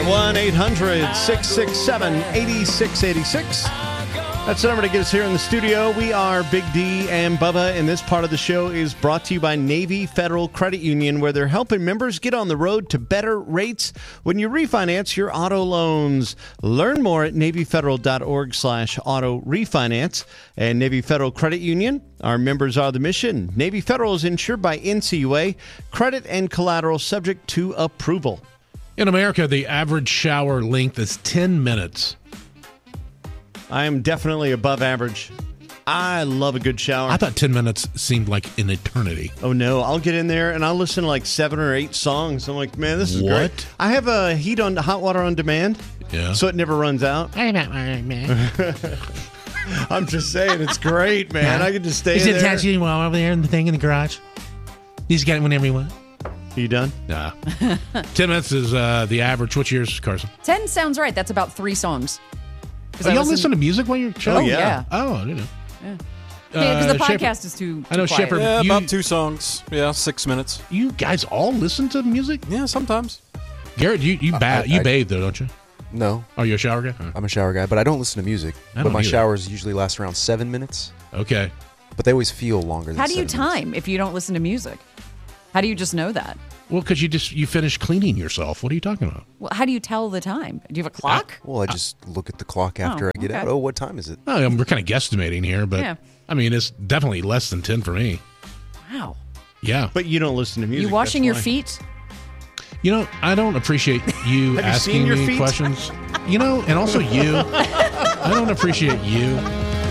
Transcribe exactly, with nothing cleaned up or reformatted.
one eight hundred six six seven eight six eight six. That's the number to get us here in the studio. We are Big D and Bubba, and this part of the show is brought to you by Navy Federal Credit Union, where they're helping members get on the road to better rates when you refinance your auto loans. Learn more at NavyFederal.org slash auto refinance. And Navy Federal Credit Union, our members are the mission. Navy Federal is insured by N C U A. Credit and collateral subject to approval. In America, the average shower length is ten minutes. I am definitely above average. I love a good shower. I thought ten minutes seemed like an eternity. Oh, no. I'll get in there and I'll listen to like seven or eight songs. I'm like, man, this is what? great. I have a heat on hot water on demand. Yeah. So it never runs out. I'm not worried, man. I'm just saying, it's great, man. I can just stay Is in it there. attached to you while over there in the thing in the garage? You just get it whenever you want. Are you done? Nah. ten minutes is uh, the average. What's yours, Carson? ten sounds right. That's about three songs. Oh, y'all listen to music while you're showering? Oh, yeah. Oh, I didn't know. Yeah. Because Uh, the podcast Shepherd- is too, too I know quiet. Shepherd. Yeah, you, about two songs. Yeah, six minutes. You guys all listen to music? Yeah, sometimes. Garrett, you you, ba- I- you I- bathe though, don't you? No. Are you a shower guy? Huh. I'm a shower guy, but I don't listen to music. I But don't my either. showers usually last around seven minutes. Okay. But they always feel longer than How do you seven minutes. time if you don't listen to music? How do you just know that? Well, because you just you finish cleaning yourself. What are you talking about? Well, how do you tell the time? Do you have a clock? Well, I just look at the clock after Oh, I get okay. out. Oh, what time is it? Oh, we're kind of guesstimating here, but Yeah. I mean, it's definitely less than ten for me. Wow. Yeah. But you don't listen to music. You washing that's your why. feet? You know, I don't appreciate you Have you asking seen your me feet? questions. You know, and also you. I don't appreciate you